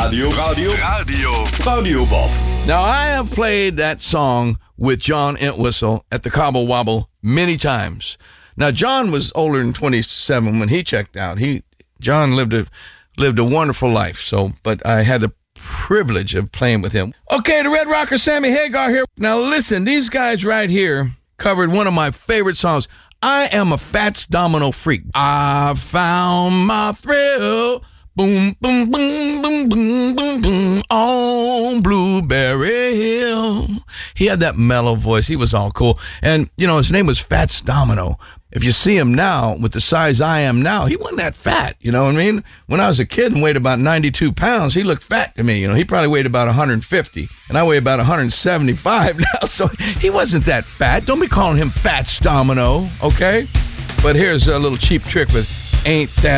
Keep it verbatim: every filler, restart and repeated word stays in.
Radio, Radio, Radio, Radio Bob. Now, I have played that song with John Entwistle at the Cobble Wobble many times. Now, John was older than twenty-seven when he checked out. He John lived a lived a wonderful life. So, but I had the privilege of playing with him. Okay, the Red Rocker, Sammy Hagar here. Now, listen, these guys right here covered one of my favorite songs. I am a Fats Domino freak. I found my thrill. Boom, boom, boom, boom, boom, boom, boom, on Blueberry Hill. He had that mellow voice. He was all cool. And, you know, his name was Fats Domino. If you see him now, with the size I am now, he wasn't that fat, you know what I mean? When I was a kid and weighed about ninety-two pounds, he looked fat to me. You know, he probably weighed about one hundred fifty, and I weigh about one hundred seventy-five now, so he wasn't that fat. Don't be calling him Fats Domino, okay? But here's a little cheap trick with Ain't That